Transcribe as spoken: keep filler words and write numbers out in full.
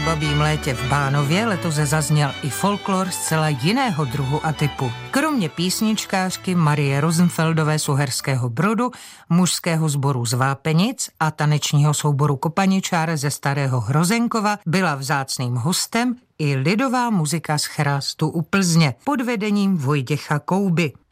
Babím létě v Bánově letos zazněl i folklor zcela jiného druhu a typu. Kromě písničkářky Marie Rosenfeldové z Uherského Brodu, mužského sboru z Vápenic a tanečního souboru Kopaničár ze Starého Hrozenkova byla vzácným hostem i lidová muzika z Chrástu u Plzně pod vedením Vojtěcha Kouby.